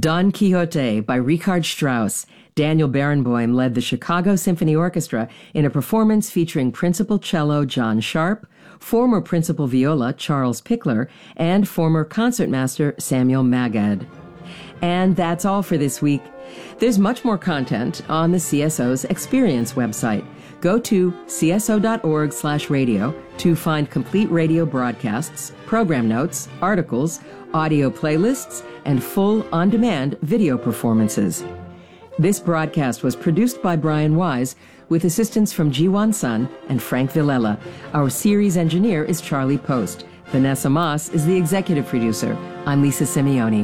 Don Quixote by Richard Strauss. Daniel Barenboim led the Chicago Symphony Orchestra in a performance featuring principal cello John Sharp, former principal viola Charles Pickler, and former concertmaster Samuel Magad. And that's all for this week. There's much more content on the CSO's Experience website. Go to cso.org/radio to find complete radio broadcasts, program notes, articles, audio playlists, and full on-demand video performances. This broadcast was produced by Brian Wise with assistance from Jiwan Sun and Frank Villela. Our series engineer is Charlie Post. Vanessa Moss is the executive producer. I'm Lisa Simeone.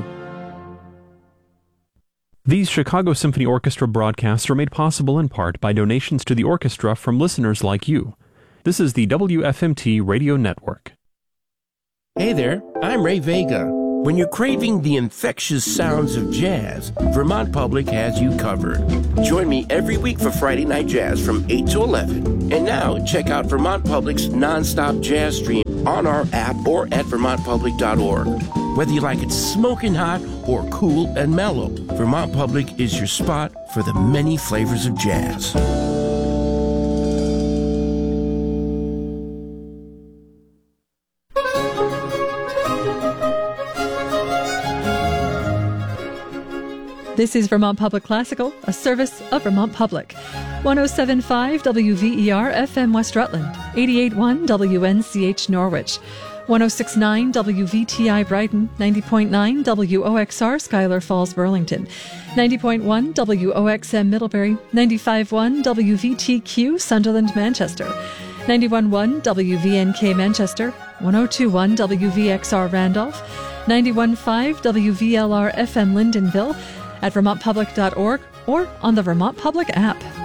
These Chicago Symphony Orchestra broadcasts are made possible in part by donations to the orchestra from listeners like you. This is the WFMT Radio Network. Hey there, I'm Ray Vega. When you're craving the infectious sounds of jazz, Vermont Public has you covered. Join me every week for Friday Night Jazz from 8 to 11. And now, check out Vermont Public's nonstop jazz stream on our app or at vermontpublic.org. Whether you like it smoking hot or cool and mellow, Vermont Public is your spot for the many flavors of jazz. This is Vermont Public Classical, a service of Vermont Public. 107.5 WVER FM West Rutland, 88.1 WNCH Norwich, 106.9 WVTI Brighton, 90.9 WOXR Schuyler Falls Burlington, 90.1 WOXM Middlebury, 95.1 WVTQ Sunderland Manchester, 91.1 WVNK Manchester, 102.1 WVXR Randolph, 91.5 WVLR FM Lyndonville, at vermontpublic.org or on the Vermont Public app.